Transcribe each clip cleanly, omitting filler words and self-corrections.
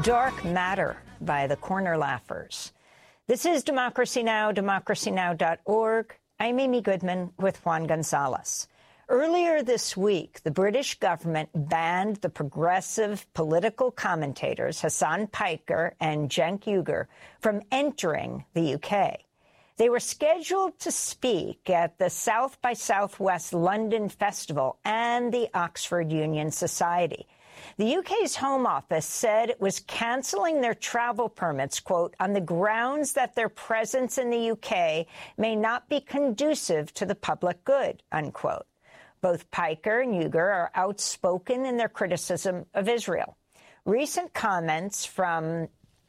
Dark Matter by the Corner Laughers. This is Democracy Now!, democracynow.org. I'm Amy Goodman with Juan Gonzalez. Earlier this week, the British government banned the progressive political commentators Hasan Piker and Cenk Uygur from entering the UK. They were scheduled to speak at the South by Southwest London Festival and the Oxford Union Society. The UK's Home Office said it was cancelling their travel permits, quote, on the grounds that their presence in the UK may not be conducive to the public good, unquote. Both Piker and Uygur are outspoken in their criticism of Israel. Recent comments from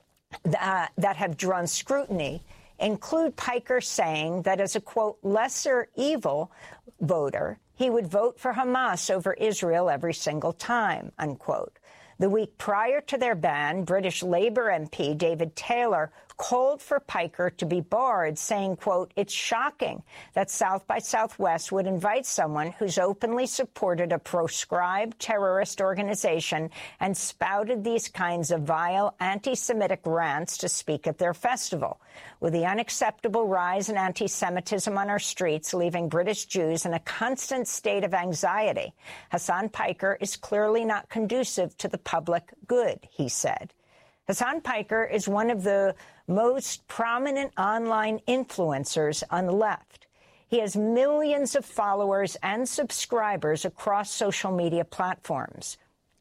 that have drawn scrutiny include Piker saying that as a, quote, lesser evil voter, he would vote for Hamas over Israel every single time, unquote. The week prior to their ban, British Labour MP David Taylor called for Piker to be barred, saying, quote, it's shocking that South by Southwest would invite someone who's openly supported a proscribed terrorist organization and spouted these kinds of vile anti-Semitic rants to speak at their festival. With the unacceptable rise in anti-Semitism on our streets, leaving British Jews in a constant state of anxiety, Hasan Piker is clearly not conducive to the public good, he said. Hasan Piker is one of the most prominent online influencers on the left. He has millions of followers and subscribers across social media platforms.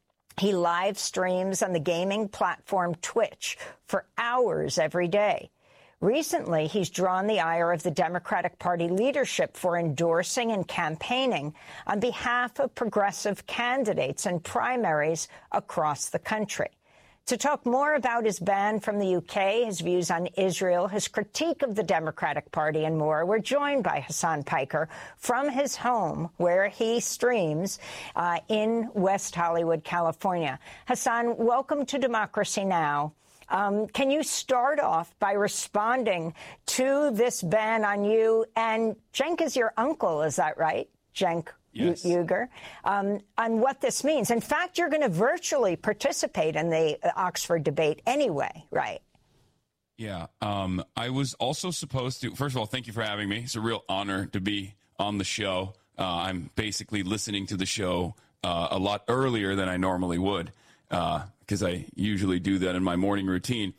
He live streams on the gaming platform Twitch for hours every day. Recently, he's drawn the ire of the Democratic Party leadership for endorsing and campaigning on behalf of progressive candidates in primaries across the country. To talk more about his ban from the UK, his views on Israel, his critique of the Democratic Party and more, we're joined by Hasan Piker from his home where he streams in West Hollywood, California. Hasan, welcome to Democracy Now! Can you start off by responding to this ban on you? And Cenk is your uncle, is that right? Cenk yes. Uygur, on what this means. In fact, you're going to virtually participate in the Oxford debate anyway, right? Yeah. I was also supposed to, first of all, thank you for having me. It's a real honor to be on the show. I'm basically listening to the show a lot earlier than I normally would, because I usually do that in my morning routine.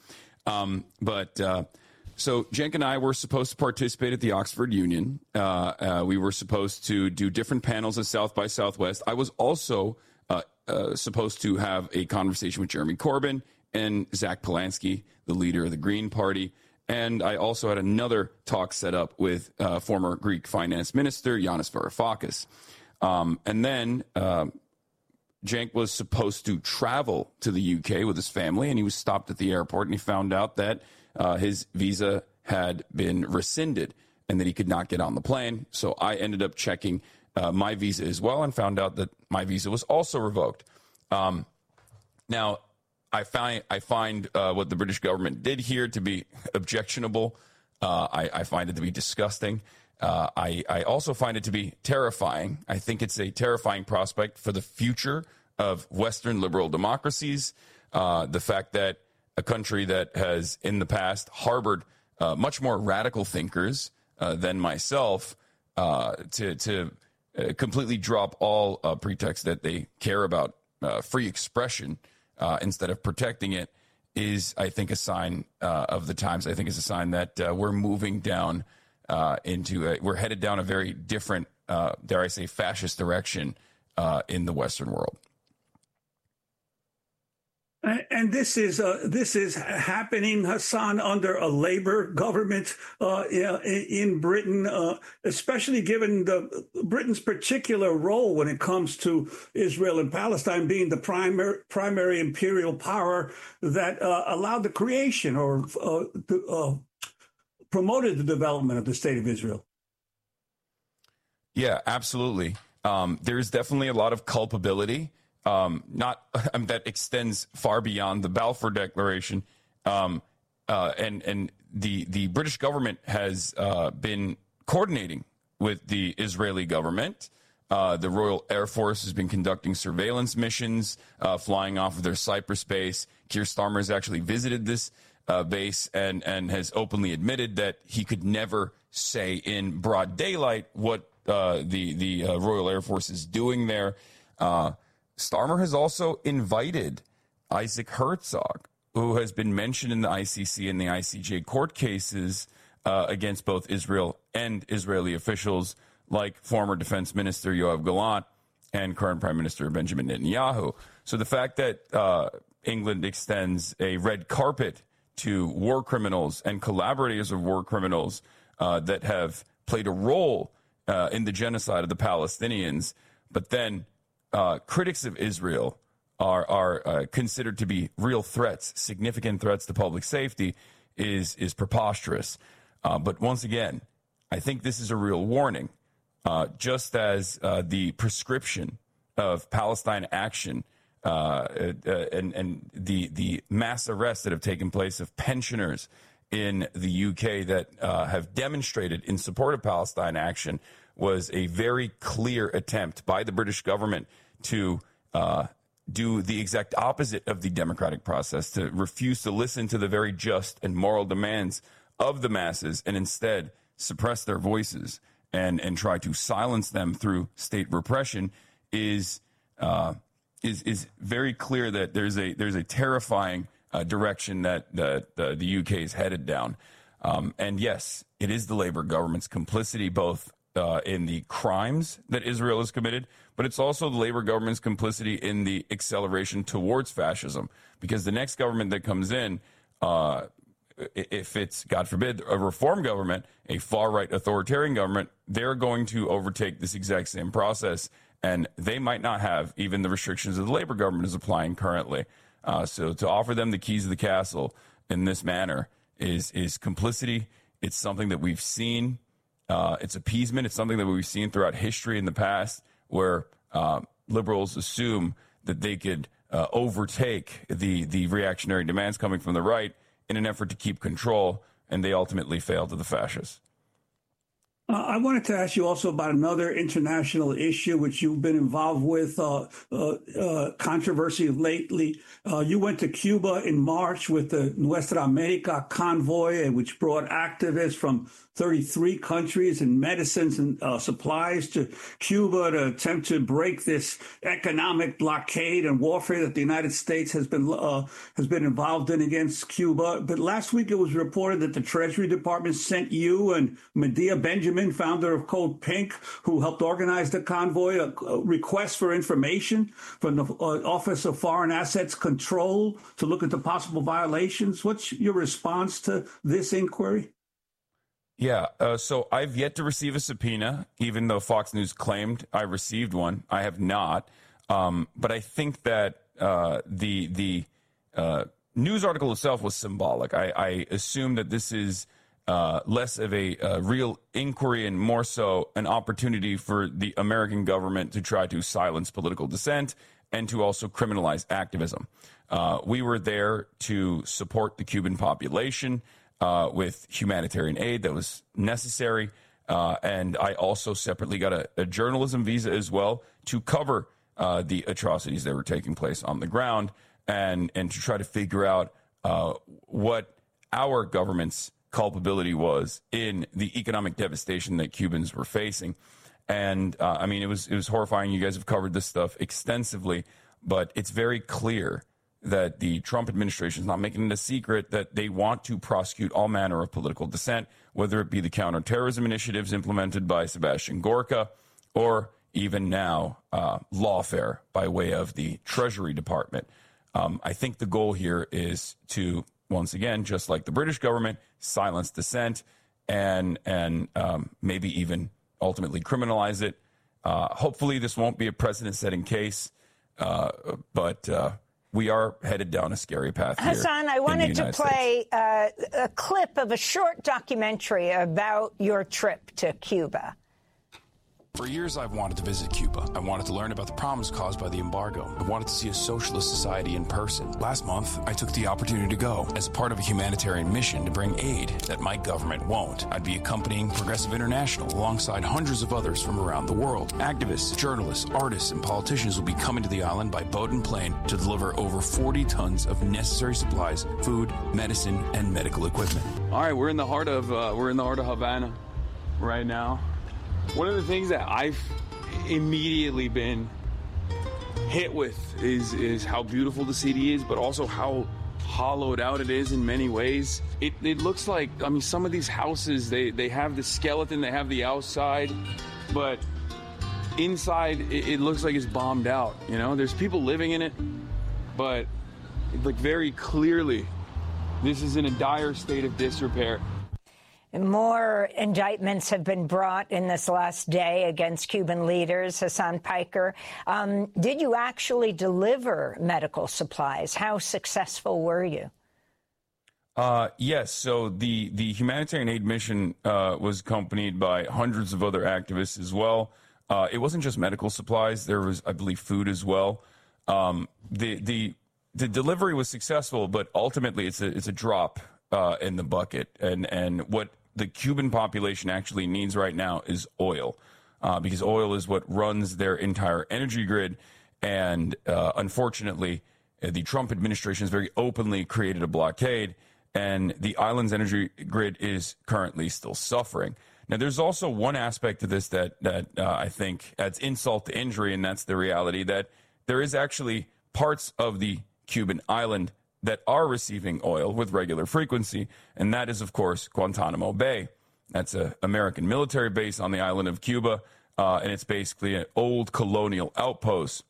So Cenk and I were supposed to participate at the Oxford Union. We were supposed to do different panels at South by Southwest. I was also supposed to have a conversation with Jeremy Corbyn and Zach Polanski, the leader of the Green Party. And I also had another talk set up with former Greek finance minister Yanis Varoufakis. And then Cenk was supposed to travel to the UK with his family, and he was stopped at the airport, and he found out that his visa had been rescinded and that he could not get on the plane. So I ended up checking my visa as well and found out that my visa was also revoked. Now, I find what the British government did here to be objectionable. I find it to be disgusting. I also find it to be terrifying. I think it's a terrifying prospect for the future of Western liberal democracies. The fact that a country that has in the past harbored much more radical thinkers than myself to completely drop all pretext that they care about free expression instead of protecting it is, I think, a sign of the times. I think it's a sign that we're moving down we're headed down a very different, dare I say, fascist direction in the Western world. And this is happening, Hasan, under a Labour government in Britain, especially given Britain's particular role when it comes to Israel and Palestine being the primary imperial power that allowed the creation or promoted the development of the state of Israel. Yeah, absolutely. There's definitely a lot of culpability. That extends far beyond the Balfour Declaration, and the British government has been coordinating with the Israeli government The Royal Air Force has been conducting surveillance missions, flying off of their Cyprus base. Keir Starmer has actually visited this base and has openly admitted that he could never say in broad daylight what the Royal Air Force is doing there. Starmer has also invited Isaac Herzog, who has been mentioned in the ICC and the ICJ court cases against both Israel and Israeli officials, like former Defense Minister Yoav Gallant and current Prime Minister Benjamin Netanyahu. So the fact that England extends a red carpet to war criminals and collaborators of war criminals that have played a role in the genocide of the Palestinians, but then critics of Israel are considered to be real threats, significant threats to public safety, is preposterous. But once again, I think this is a real warning. Just as the prescription of Palestine action and the mass arrests that have taken place of pensioners in the UK that have demonstrated in support of Palestine action was a very clear attempt by the British government to do the exact opposite of the democratic process, to refuse to listen to the very just and moral demands of the masses and instead suppress their voices and try to silence them through state repression is very clear that there's a terrifying direction that the UK is headed down. And yes, it is the Labour government's complicity both in the crimes that Israel has committed, but it's also the Labour government's complicity in the acceleration towards fascism, because the next government that comes in, if it's, God forbid, a reform government, a far-right authoritarian government, they're going to overtake this exact same process, and they might not have even the restrictions that the Labour government is applying currently. So to offer them the keys of the castle in this manner is complicity. It's something that we've seen. It's appeasement. It's something that we've seen throughout history in the past, where liberals assume that they could overtake the reactionary demands coming from the right in an effort to keep control, and they ultimately fail to the fascists. I wanted to ask you also about another international issue which you've been involved with, controversy lately. You went to Cuba in March with the Nuestra America convoy, which brought activists from 33 countries and medicines and supplies to Cuba to attempt to break this economic blockade and warfare that the United States has been involved in against Cuba. But last week it was reported that the Treasury Department sent you and Medea Benjamin, founder of Code Pink, who helped organize the convoy, a request for information from the Office of Foreign Assets Control to look at the possible violations. What's your response to this inquiry? Yeah, so I've yet to receive a subpoena, even though Fox News claimed I received one. I have not. But I think that the news article itself was symbolic. I assume that this is less of a real inquiry and more so an opportunity for the American government to try to silence political dissent and to also criminalize activism. We were there to support the Cuban population with humanitarian aid that was necessary. And I also separately got a journalism visa as well to cover the atrocities that were taking place on the ground and to try to figure out what our government's culpability was in the economic devastation that Cubans were facing. And I mean, it was horrifying. You guys have covered this stuff extensively, but it's very clear that the Trump administration is not making it a secret that they want to prosecute all manner of political dissent, whether it be the counterterrorism initiatives implemented by Sebastian Gorka or even now lawfare by way of the Treasury Department. I think the goal here is to, once again, just like the British government, silence dissent and maybe even ultimately criminalize it. Hopefully this won't be a precedent-setting case, but we are headed down a scary path here. Hassan, I wanted to play a clip of a short documentary about your trip to Cuba. For years, I've wanted to visit Cuba. I wanted to learn about the problems caused by the embargo. I wanted to see a socialist society in person. Last month, I took the opportunity to go as part of a humanitarian mission to bring aid that my government won't. I'd be accompanying Progressive International alongside hundreds of others from around the world. Activists, journalists, artists, and politicians will be coming to the island by boat and plane to deliver over 40 tons of necessary supplies, food, medicine, and medical equipment. All right, we're in the heart of Havana right now. One of the things that I've immediately been hit with is how beautiful the city is, but also how hollowed out it is in many ways. It looks like, I mean, some of these houses, they have the skeleton, they have the outside, but inside it looks like it's bombed out. You know, there's people living in it, but like very clearly, this is in a dire state of disrepair. More indictments have been brought in this last day against Cuban leaders. Hassan Piker, did you actually deliver medical supplies? How successful were you? Yes. So the humanitarian aid mission was accompanied by hundreds of other activists as well. It wasn't just medical supplies. There was, I believe, food as well. The delivery was successful, but ultimately it's a drop in the bucket. And what the Cuban population actually needs right now is oil, because oil is what runs their entire energy grid. And unfortunately, the Trump administration has very openly created a blockade, and the island's energy grid is currently still suffering. Now, there's also one aspect to this that I think adds insult to injury, and that's the reality that there is actually parts of the Cuban island that are receiving oil with regular frequency, and that is, of course, Guantanamo Bay. That's an American military base on the island of Cuba, and it's basically an old colonial outpost.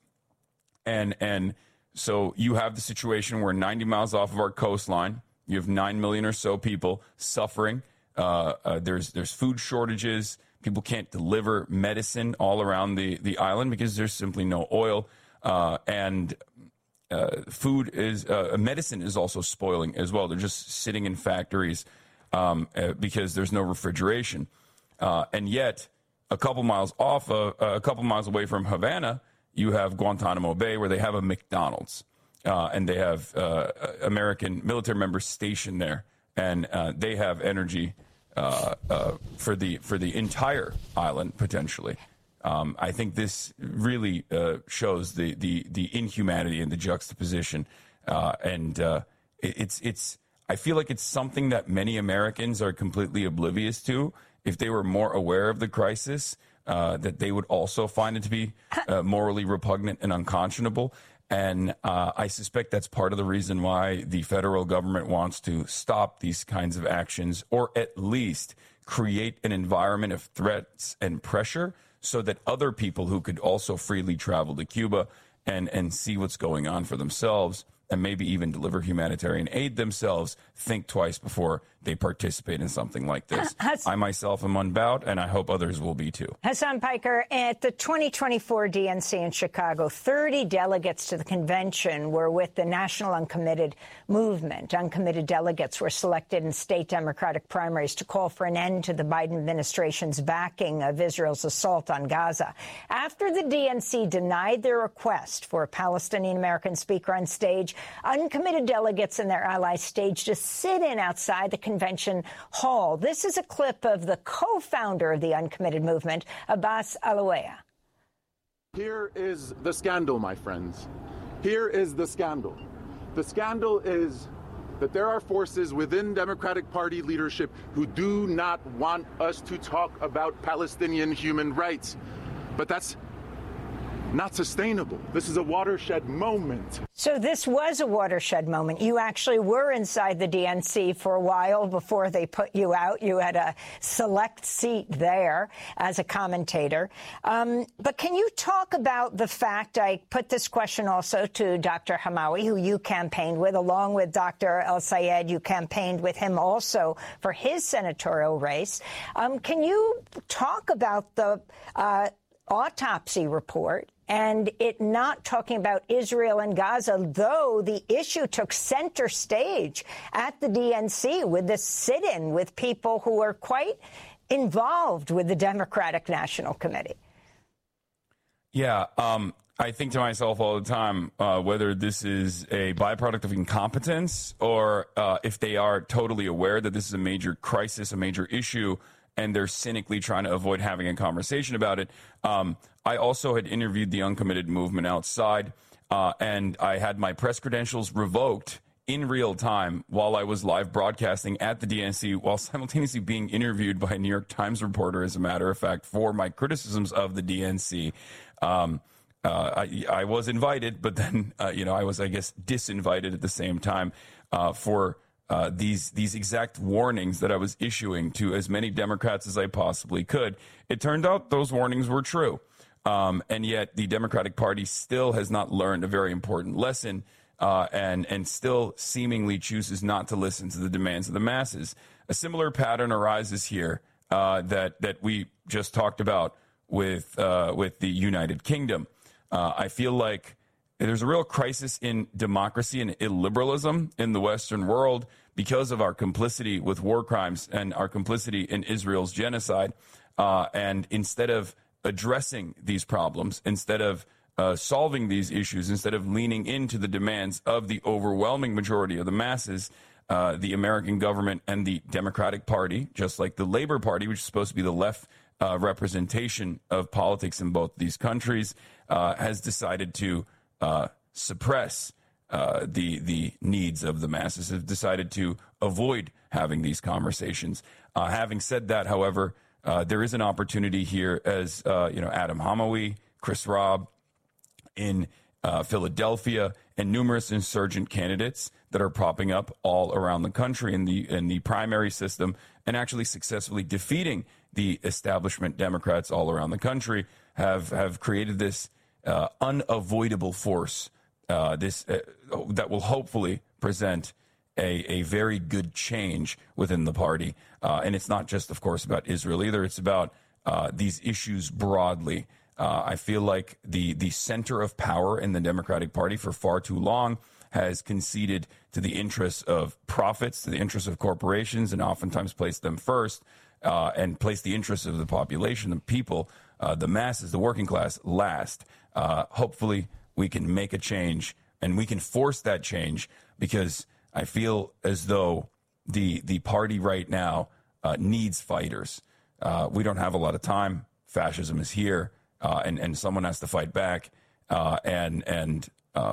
And so you have the situation where 90 miles off of our coastline, you have 9 million or so people suffering. There's food shortages. People can't deliver medicine all around the island because there's simply no oil, and food is medicine is also spoiling as well. They're just sitting in factories because there's no refrigeration, and yet a couple miles away from Havana, you have Guantanamo Bay, where they have a McDonald's, and they have American military members stationed there, and they have energy for the entire island potentially. I think this really shows the inhumanity and the juxtaposition, and it's. I feel like it's something that many Americans are completely oblivious to. If they were more aware of the crisis, that they would also find it to be morally repugnant and unconscionable. And I suspect that's part of the reason why the federal government wants to stop these kinds of actions, or at least create an environment of threats and pressure, so that other people who could also freely travel to Cuba and see what's going on for themselves, and maybe even deliver humanitarian aid themselves, think twice before they participate in something like this. I myself am unbowed, and I hope others will be too. Hassan Piker, at the 2024 DNC in Chicago, 30 delegates to the convention were with the National Uncommitted Movement. Uncommitted delegates were selected in state Democratic primaries to call for an end to the Biden administration's backing of Israel's assault on Gaza. After the DNC denied their request for a Palestinian-American speaker on stage, uncommitted delegates and their allies staged a sit-in outside the convention hall. This is a clip of the co-founder of the Uncommitted Movement, Abbas Alawaya. Here is the scandal, my friends. Here is the scandal. The scandal is that there are forces within Democratic Party leadership who do not want us to talk about Palestinian human rights. But that's not sustainable. This is a watershed moment. So this was a watershed moment. You actually were inside the DNC for a while before they put you out. You had a select seat there as a commentator. But can you talk about the fact, I put this question also to Dr. Hamawi, who you campaigned with, along with Dr. El-Sayed. You campaigned with him also for his senatorial race. Can you talk about the autopsy report and it not talking about Israel and Gaza, though the issue took center stage at the DNC with this sit-in with people who are quite involved with the Democratic National Committee? Yeah, I think to myself all the time, whether this is a byproduct of incompetence or if they are totally aware that this is a major crisis, a major issue, and they're cynically trying to avoid having a conversation about it. I also had interviewed the uncommitted movement outside, and I had my press credentials revoked in real time while I was live broadcasting at the DNC, while simultaneously being interviewed by a New York Times reporter, as a matter of fact, for my criticisms of the DNC. I was invited, but then, I was, I guess, disinvited at the same time for these exact warnings that I was issuing to as many Democrats as I possibly could. It turned out those warnings were true. And yet the Democratic Party still has not learned a very important lesson and still seemingly chooses not to listen to the demands of the masses. A similar pattern arises here that we just talked about with the United Kingdom. I feel like there's a real crisis in democracy and illiberalism in the Western world because of our complicity with war crimes and our complicity in Israel's genocide. And instead of addressing these problems, instead of solving these issues, instead of leaning into the demands of the overwhelming majority of the masses, the American government and the Democratic Party, just like the Labor Party, which is supposed to be the left representation of politics in both these countries, has decided to suppress the needs of the masses, have decided to avoid having these conversations. Having said that, however, there is an opportunity here, as Adam Hamawi, Chris Robb in Philadelphia, and numerous insurgent candidates that are popping up all around the country in the primary system and actually successfully defeating the establishment Democrats all around the country have created this unavoidable force that will hopefully present a very good change within the party. And it's not just, of course, about Israel either. It's about these issues broadly. I feel like the center of power in the Democratic Party for far too long has conceded to the interests of profits, to the interests of corporations, and oftentimes placed them first and placed the interests of the population, the people, the masses, the working class last. Hopefully we can make a change, and we can force that change, because I feel as though the party right now needs fighters. We don't have a lot of time. Fascism is here, and someone has to fight back. And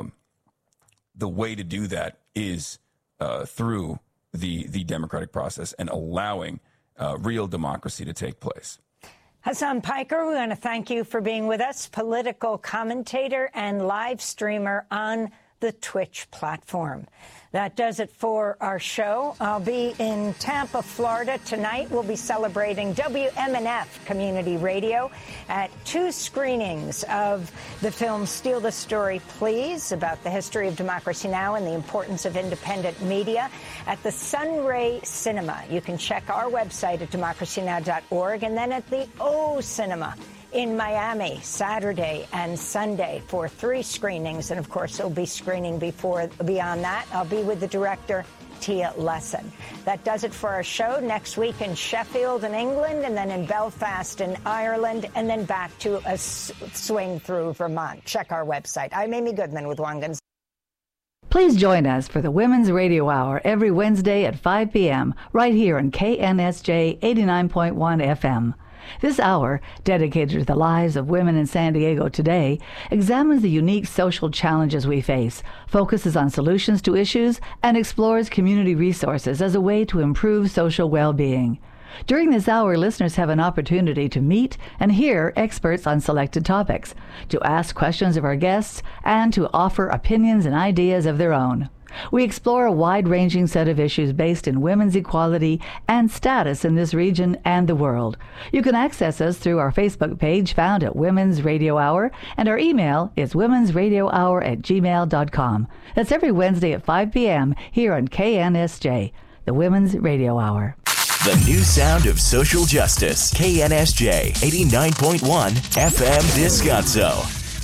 the way to do that is through the democratic process and allowing real democracy to take place. Hasan Piker, we want to thank you for being with us, political commentator and live streamer on the Twitch platform. That does it for our show. I'll be in Tampa, Florida tonight. We'll be celebrating WMNF Community Radio at 2 screenings of the film Steal the Story, Please, about the history of Democracy Now! And the importance of independent media at the Sunray Cinema. You can check our website at democracynow.org, and then at the O Cinema in Miami, Saturday and Sunday for 3 screenings. And, of course, there'll be screening beyond that. I'll be with the director, Tia Lesson. That does it for our show. Next week in Sheffield in England, and then in Belfast in Ireland, and then back to a swing through Vermont. Check our website. I'm Amy Goodman with Juan Gonzalez. Please join us for the Women's Radio Hour every Wednesday at 5 p.m. right here on KNSJ 89.1 FM. This hour, dedicated to the lives of women in San Diego today, examines the unique social challenges we face, focuses on solutions to issues, and explores community resources as a way to improve social well-being. During this hour, listeners have an opportunity to meet and hear experts on selected topics, to ask questions of our guests, and to offer opinions and ideas of their own. We explore a wide-ranging set of issues based in women's equality and status in this region and the world. You can access us through our Facebook page found at Women's Radio Hour, and our email is womensradiohour@gmail.com. That's every Wednesday at 5 p.m. here on KNSJ, the Women's Radio Hour. The new sound of social justice. KNSJ 89.1 FM Descanso.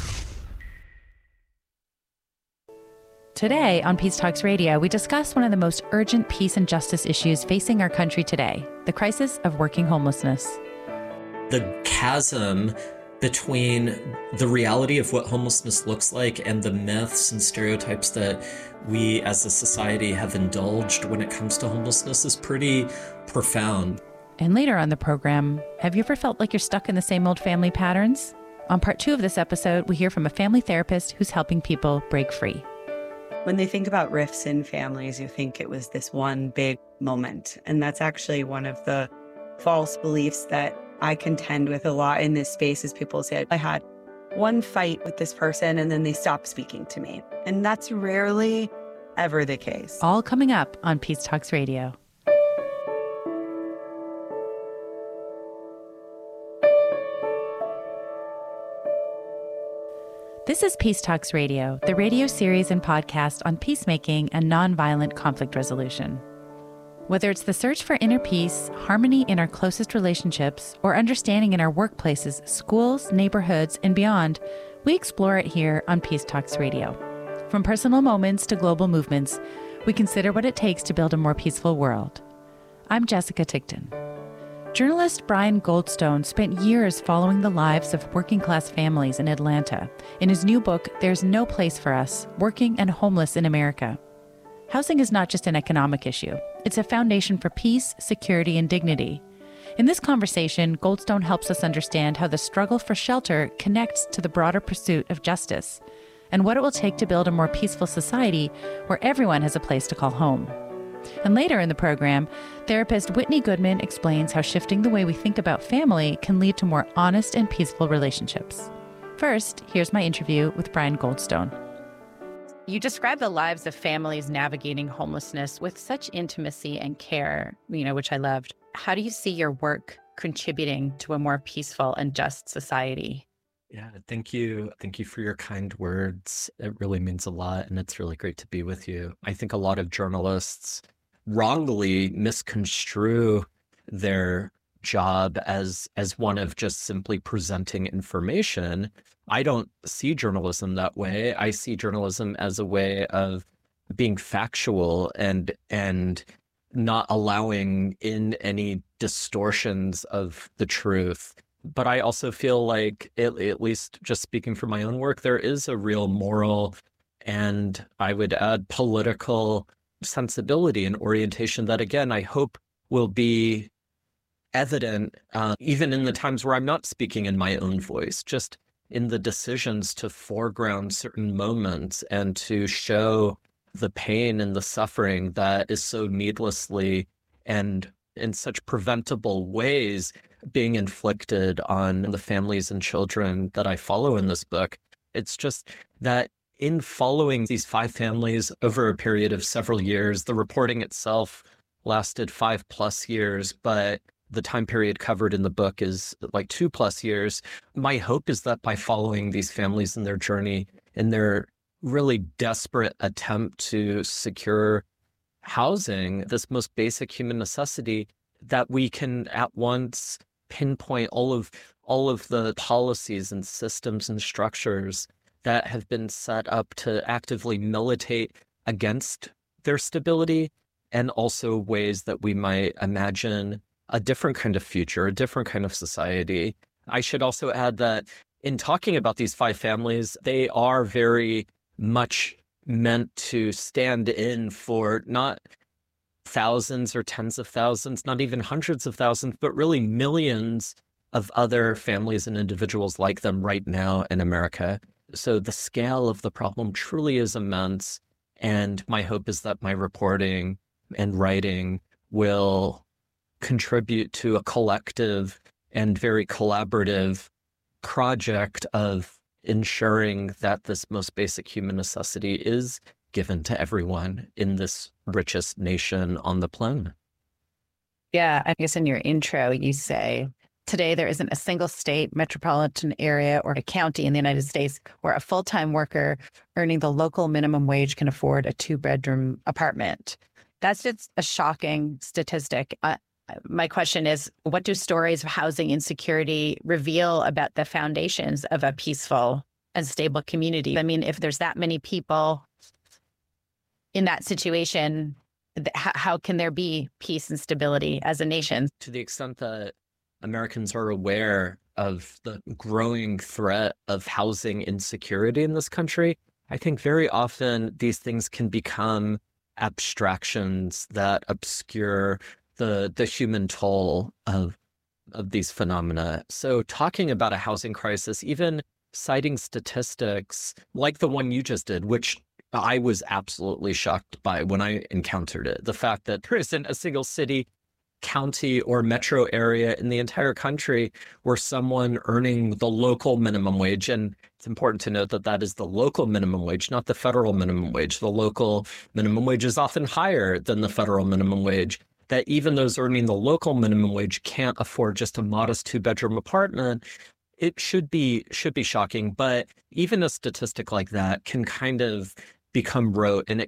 Today on Peace Talks Radio, we discuss one of the most urgent peace and justice issues facing our country today, the crisis of working homelessness. The chasm between the reality of what homelessness looks like and the myths and stereotypes that we as a society have indulged when it comes to homelessness is pretty profound. And later on the program, have you ever felt like you're stuck in the same old family patterns? On part 2 of this episode, we hear from a family therapist who's helping people break free. When they think about rifts in families, you think it was this one big moment. And that's actually one of the false beliefs that I contend with a lot in this space is people say, I had one fight with this person and then they stopped speaking to me. And that's rarely ever the case. All coming up on Peace Talks Radio. This is Peace Talks Radio, the radio series and podcast on peacemaking and nonviolent conflict resolution. Whether it's the search for inner peace, harmony in our closest relationships, or understanding in our workplaces, schools, neighborhoods, and beyond, we explore it here on Peace Talks Radio. From personal moments to global movements, we consider what it takes to build a more peaceful world. I'm Jessica Tigton. Journalist Brian Goldstone spent years following the lives of working-class families in Atlanta. In his new book, There's No Place for Us, Working and Homeless in America. Housing is not just an economic issue. It's a foundation for peace, security, and dignity. In this conversation, Goldstone helps us understand how the struggle for shelter connects to the broader pursuit of justice, and what it will take to build a more peaceful society where everyone has a place to call home. And later in the program, therapist Whitney Goodman explains how shifting the way we think about family can lead to more honest and peaceful relationships. First, here's my interview with Brian Goldstone. You describe the lives of families navigating homelessness with such intimacy and care, which I loved. How do you see your work contributing to a more peaceful and just society? Yeah, thank you. Thank you for your kind words. It really means a lot, and it's really great to be with you. I think a lot of journalists wrongly misconstrue their job as one of just simply presenting information. I don't see journalism that way. I see journalism as a way of being factual and not allowing in any distortions of the truth. But I also feel like, at least just speaking for my own work, there is a real moral and I would add political sensibility and orientation that, again, I hope will be evident even in the times where I'm not speaking in my own voice, just in the decisions to foreground certain moments and to show the pain and the suffering that is so needlessly and in such preventable ways being inflicted on the families and children that I follow in this book. It's just that in following these 5 families over a period of several years, the reporting itself lasted 5+ years, but the time period covered in the book is like 2+ years. My hope is that by following these families in their journey, in their really desperate attempt to secure housing, this most basic human necessity, that we can at once pinpoint all of the policies and systems and structures that have been set up to actively militate against their stability, and also ways that we might imagine a different kind of future, a different kind of society. I should also add that in talking about these 5 families, they are very much meant to stand in for not thousands or tens of thousands, not even hundreds of thousands, but really millions of other families and individuals like them right now in America. So the scale of the problem truly is immense. And my hope is that my reporting and writing will contribute to a collective and very collaborative project of ensuring that this most basic human necessity is given to everyone in this richest nation on the planet. Yeah, I guess in your intro, you say, today there isn't a single state, metropolitan area, or a county in the United States where a full-time worker earning the local minimum wage can afford a 2-bedroom apartment. That's just a shocking statistic. My question is, what do stories of housing insecurity reveal about the foundations of a peaceful and stable community? I mean, if there's that many people in that situation, how can there be peace and stability as a nation? To the extent that Americans are aware of the growing threat of housing insecurity in this country, I think very often these things can become abstractions that obscure the human toll of these phenomena. So talking about a housing crisis, even citing statistics like the one you just did, which I was absolutely shocked by when I encountered it. The fact that there isn't a single city, county, or metro area in the entire country where someone earning the local minimum wage, and it's important to note that that is the local minimum wage, not the federal minimum wage. The local minimum wage is often higher than the federal minimum wage, that even those earning the local minimum wage can't afford just a modest 2-bedroom apartment. It should be shocking, but even a statistic like that can kind of become rote, and it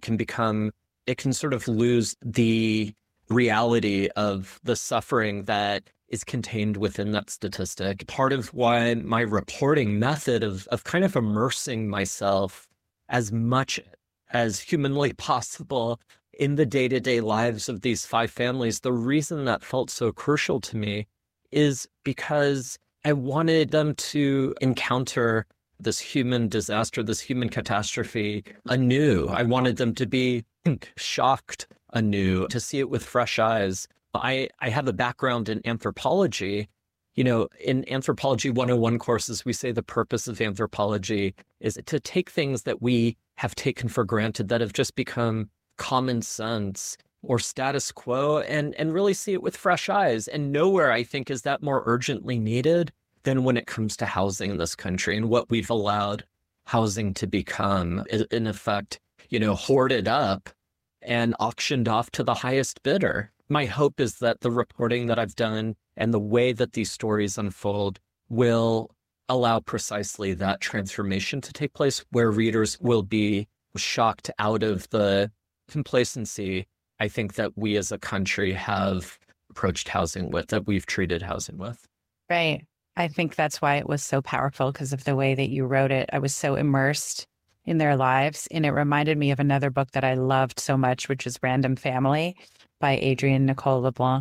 can sort of lose the reality of the suffering that is contained within that statistic. Part of why my reporting method of kind of immersing myself as much as humanly possible in the day-to-day lives of these 5 families, the reason that felt so crucial to me is because I wanted them to encounter this human disaster, this human catastrophe anew. I wanted them to be shocked anew, to see it with fresh eyes. I have a background in anthropology. You know, in Anthropology 101 courses, we say the purpose of anthropology is to take things that we have taken for granted, that have just become common sense or status quo, and really see it with fresh eyes. And nowhere, I think, is that more urgently needed than when it comes to housing in this country and what we've allowed housing to become, in effect, you know, hoarded up and auctioned off to the highest bidder. My hope is that the reporting that I've done and the way that these stories unfold will allow precisely that transformation to take place, where readers will be shocked out of the complacency, I think, that we as a country have approached housing with, that we've treated housing with. Right. I think that's why it was so powerful, because of the way that you wrote it. I was so immersed in their lives. And it reminded me of another book that I loved so much, which is Random Family by Adrienne Nicole LeBlanc.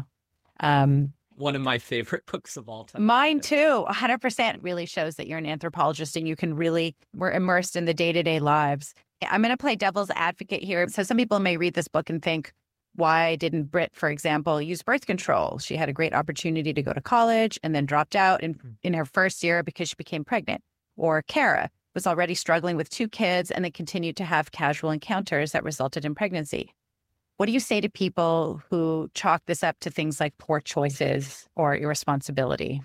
One of my favorite books of all time. Mine too, 100%. Really shows that you're an anthropologist and you can really, we're immersed in the day-to-day lives. I'm going to play devil's advocate here. So some people may read this book and think, why didn't Britt, for example, use birth control? She had a great opportunity to go to college and then dropped out in her first year because she became pregnant. Or Kara was already struggling with 2 kids and then continued to have casual encounters that resulted in pregnancy. What do you say to people who chalk this up to things like poor choices or irresponsibility?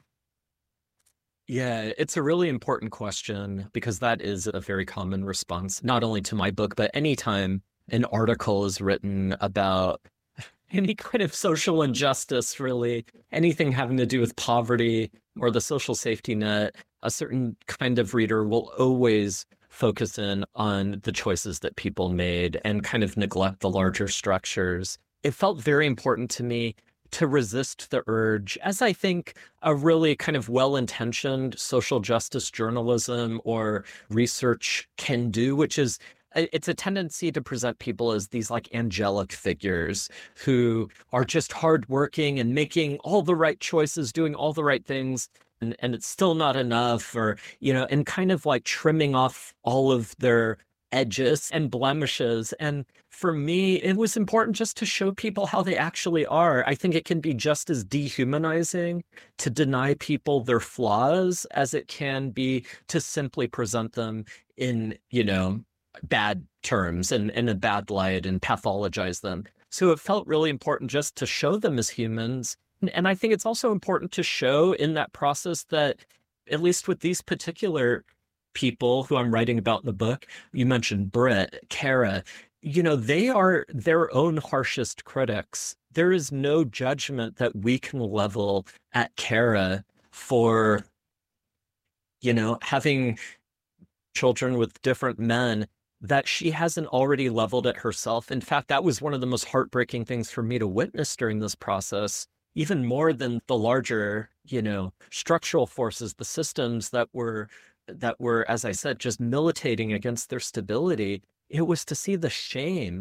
Yeah, it's a really important question, because that is a very common response, not only to my book, but anytime an article is written about any kind of social injustice, really, anything having to do with poverty or the social safety net, a certain kind of reader will always focus in on the choices that people made and kind of neglect the larger structures. It felt very important to me to resist the urge, as I think a really kind of well-intentioned social justice journalism or research can do, which is it's a tendency to present people as these like angelic figures who are just hardworking and making all the right choices, doing all the right things, and it's still not enough, or, you know, and kind of like trimming off all of their edges and blemishes. And for me, it was important just to show people how they actually are. I think it can be just as dehumanizing to deny people their flaws as it can be to simply present them in, you know, bad terms and in a bad light and pathologize them. So it felt really important just to show them as humans. And I think it's also important to show in that process that, at least with these particular people who I'm writing about in the book, you mentioned Britt, Kara, you know, they are their own harshest critics. There is no judgment that we can level at Kara for, you know, having children with different men that she hasn't already leveled at herself. In fact, that was one of the most heartbreaking things for me to witness during this process, even more than the larger, you know, structural forces, the systems that were, as I said, just militating against their stability. It was to see the shame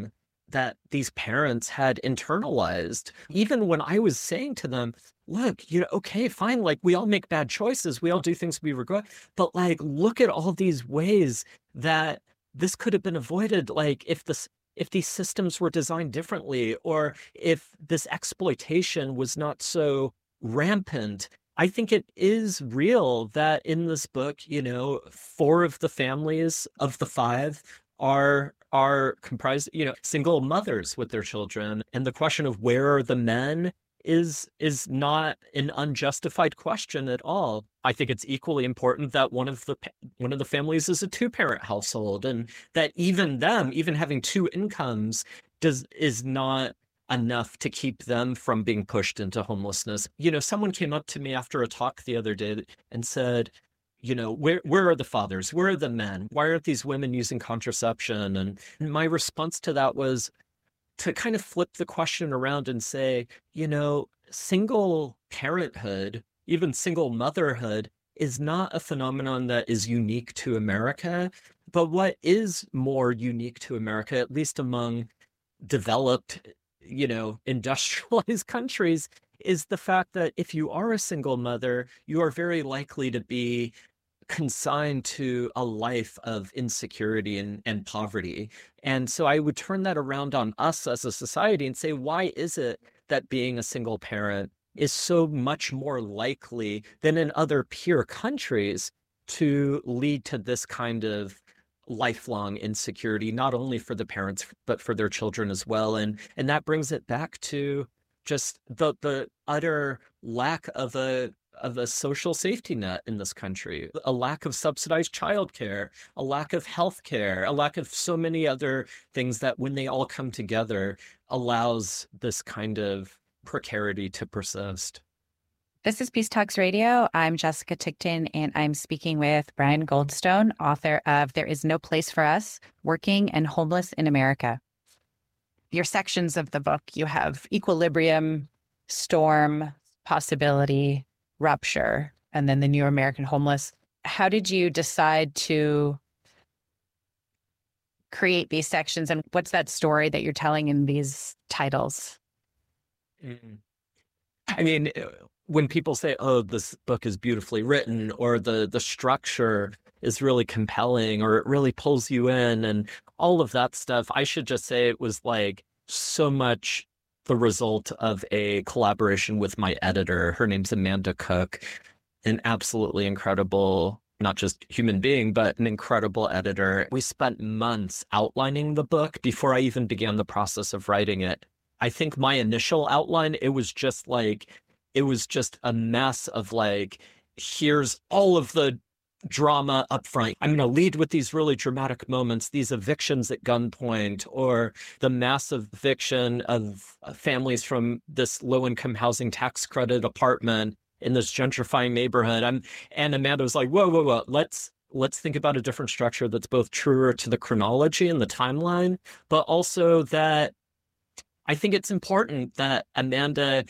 that these parents had internalized. Even when I was saying to them, look, okay, fine, like we all make bad choices, we all do things we regret, but like look at all these ways that this could have been avoided, like if these systems were designed differently, or if this exploitation was not so rampant. I think it is real that in this book, 4 of the families of the 5 are comprised, single mothers with their children. And the question of where are the men is not an unjustified question at all. I think it's equally important that one of the families is a 2-parent household, and that even having 2 incomes is not enough to keep them from being pushed into homelessness. Someone came up to me after a talk the other day and said, where are the fathers? Where are the men? Why aren't these women using contraception? And my response to that was to kind of flip the question around and say, single parenthood, even single motherhood, is not a phenomenon that is unique to America. But what is more unique to America, at least among developed, industrialized countries, is the fact that if you are a single mother, you are very likely to be consigned to a life of insecurity and poverty. And so I would turn that around on us as a society and say, why is it that being a single parent is so much more likely than in other peer countries to lead to this kind of lifelong insecurity, not only for the parents, but for their children as well. And that brings it back to just the utter lack of a social safety net in this country, a lack of subsidized childcare, a lack of healthcare, a lack of so many other things that when they all come together allows this kind of precarity to persist. This is Peace Talks Radio. I'm Jessica Tickton, and I'm speaking with Brian Goldstone, author of There Is No Place for Us, Working and Homeless in America. Your sections of the book, you have equilibrium, storm, possibility, rupture, and then the new American homeless. How did you decide to create these sections, and what's that story that you're telling in these titles? I mean, when people say, oh, this book is beautifully written, or the structure is really compelling, or it really pulls you in, and all of that stuff, I should just say it was like so much the result of a collaboration with my editor. Her name's Amanda Cook, an absolutely incredible, not just human being, but an incredible editor. We spent months outlining the book before I even began the process of writing it. I think my initial outline, it was just a mess of like, here's all of the drama up front. I'm going to lead with these really dramatic moments, these evictions at gunpoint, or the massive eviction of families from this low-income housing tax credit apartment in this gentrifying neighborhood. And Amanda was like, whoa, let's think about a different structure that's both truer to the chronology and the timeline, but also that I think it's important that Amanda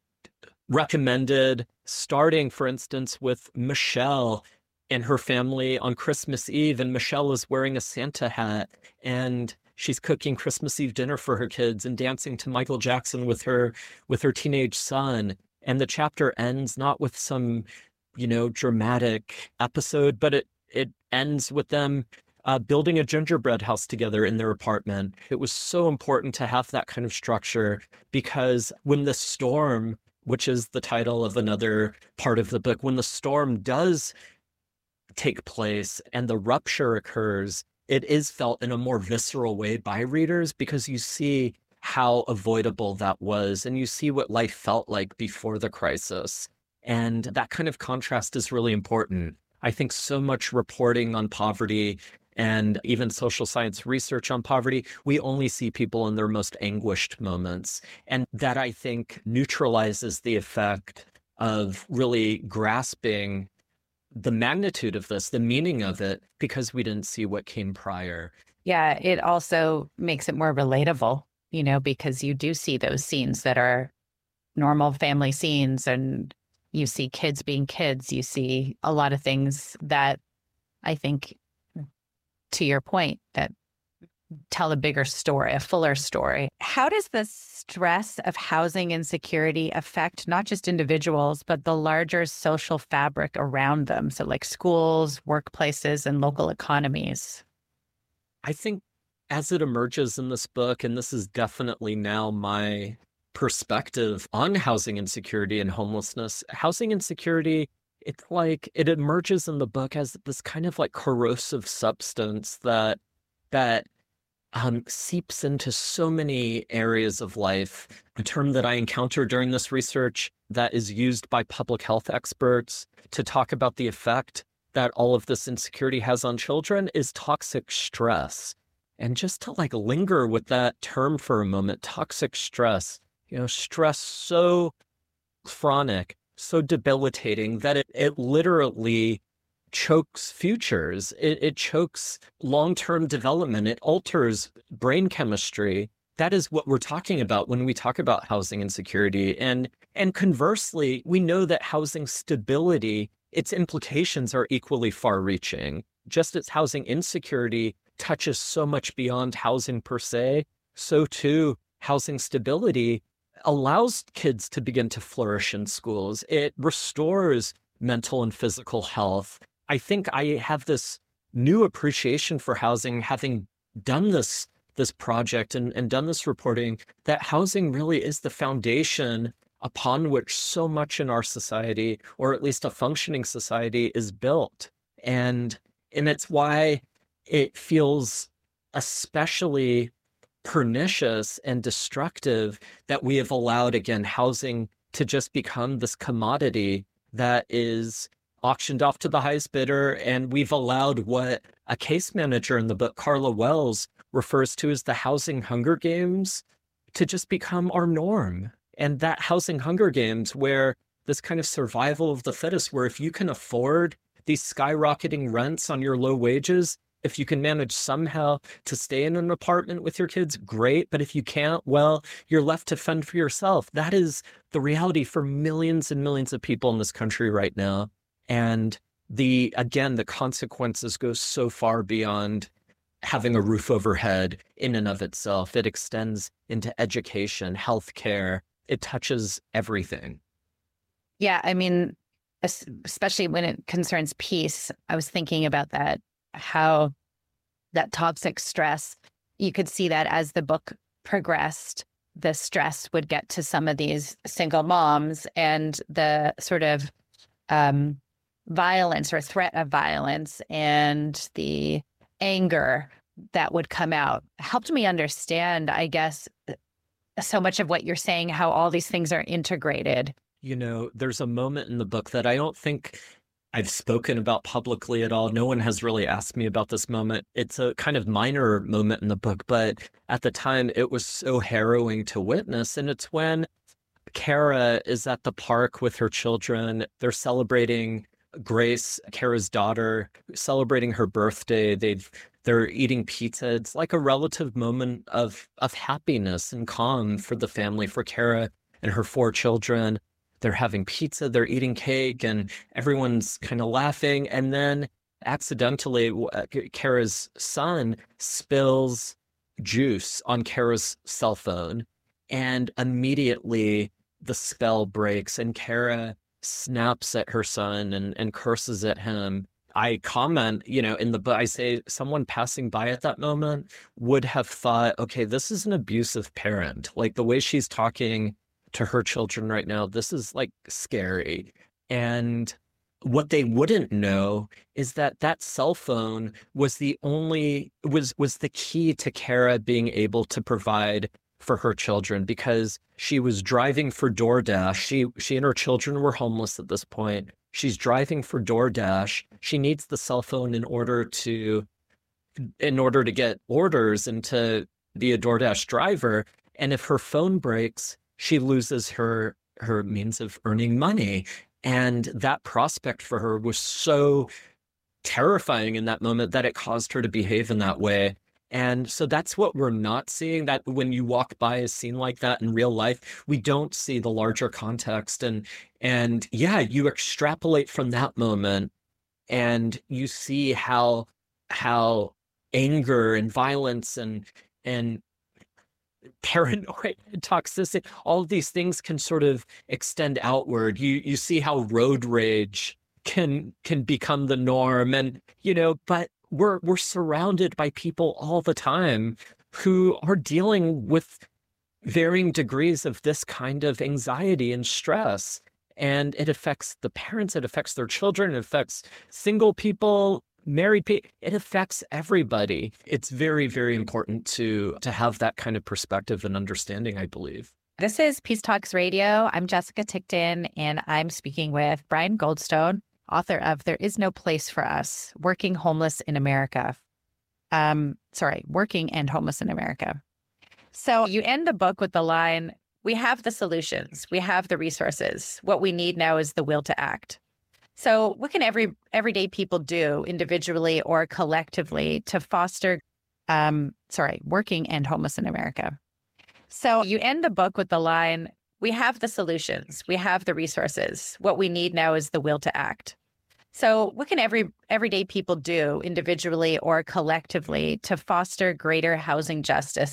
recommended starting, for instance, with Michelle and her family on Christmas Eve. And Michelle is wearing a Santa hat, and she's cooking Christmas Eve dinner for her kids and dancing to Michael Jackson with her teenage son. And the chapter ends not with some, dramatic episode, but it ends with them building a gingerbread house together in their apartment. It was so important to have that kind of structure, because when the storm, which is the title of another part of the book, when the storm does take place and the rupture occurs, it is felt in a more visceral way by readers, because you see how avoidable that was, and you see what life felt like before the crisis. And that kind of contrast is really important. I think so much reporting on poverty and even social science research on poverty, we only see people in their most anguished moments. And that, I think, neutralizes the effect of really grasping the magnitude of this, the meaning of it, because we didn't see what came prior. Yeah, it also makes it more relatable, because you do see those scenes that are normal family scenes, and you see kids being kids. You see a lot of things that I think, to your point, that tell a bigger story, a fuller story. How does the stress of housing insecurity affect not just individuals, but the larger social fabric around them? So like schools, workplaces, and local economies. I think as it emerges in this book, and this is definitely now my perspective on housing insecurity and homelessness, housing insecurity, it's like it emerges in the book as this kind of like corrosive substance that seeps into so many areas of life. A term that I encountered during this research that is used by public health experts to talk about the effect that all of this insecurity has on children is toxic stress. And just to like linger with that term for a moment, toxic stress, stress so chronic, so debilitating that it literally chokes futures. It chokes long-term development. It alters brain chemistry. That is what we're talking about when we talk about housing insecurity. And conversely, we know that housing stability, its implications are equally far-reaching. Just as housing insecurity touches so much beyond housing per se, so too housing stability allows kids to begin to flourish in schools. It restores mental and physical health. I think I have this new appreciation for housing, having done this project and done this reporting, that housing really is the foundation upon which so much in our society, or at least a functioning society, is built. And it's why it feels especially pernicious and destructive that we have allowed, again, housing to just become this commodity that is auctioned off to the highest bidder. And we've allowed what a case manager in the book, Carla Wells, refers to as the housing Hunger Games to just become our norm. And that housing Hunger Games, where this kind of survival of the fittest, where if you can afford these skyrocketing rents on your low wages, if you can manage somehow to stay in an apartment with your kids, great. But if you can't, well, you're left to fend for yourself. That is the reality for millions and millions of people in this country right now. And the consequences go so far beyond having a roof overhead in and of itself. It extends into education, healthcare. It touches everything. Yeah, I mean, especially when it concerns peace, I was thinking about that, how that toxic stress, you could see that as the book progressed, the stress would get to some of these single moms, and the sort of violence or threat of violence and the anger that would come out helped me understand, I guess, so much of what you're saying, how all these things are integrated. There's a moment in the book that I don't think I've spoken about publicly at all. No one has really asked me about this moment. It's a kind of minor moment in the book, but at the time it was so harrowing to witness. And it's when Kara is at the park with her children. They're celebrating Grace, Kara's daughter, celebrating her birthday. They're eating pizza. It's like a relative moment of happiness and calm for the family, for Kara and her 4 children. They're having pizza, they're eating cake, and everyone's kind of laughing. And then accidentally, Kara's son spills juice on Kara's cell phone, and immediately the spell breaks, and Kara snaps at her son and curses at him. I comment, in the book, I say someone passing by at that moment would have thought, okay, this is an abusive parent. Like the way she's talking to her children right now, this is like scary. And what they wouldn't know is that cell phone was the key to Kara being able to provide for her children, because she was driving for DoorDash. She and her children were homeless at this point. She's driving for DoorDash. She needs the cell phone in order to get orders and to be a DoorDash driver. And if her phone breaks, she loses her means of earning money. And that prospect for her was so terrifying in that moment that it caused her to behave in that way. And so that's what we're not seeing, that when you walk by a scene like that in real life, we don't see the larger context. And yeah, you extrapolate from that moment and you see how anger and violence and paranoia and toxicity, all of these things can sort of extend outward. You see how road rage can become the norm, and but we're surrounded by people all the time who are dealing with varying degrees of this kind of anxiety and stress. And it affects the parents, it affects their children, it affects single people, married people, it affects everybody. It's very, very important to have that kind of perspective and understanding, I believe. This is Peace Talks Radio. I'm Jessica Tickton, and I'm speaking with Brian Goldstone, author of There Is No Place for Us, Working Homeless in America. Working and Homeless in America. So you end the book with the line, "We have the solutions. We have the resources. What we need now is the will to act." So what can everyday people do individually or collectively to foster, working and homeless in America? So you end the book with the line, "We have the solutions. We have the resources. What we need now is the will to act." So what can everyday people do individually or collectively to foster greater housing justice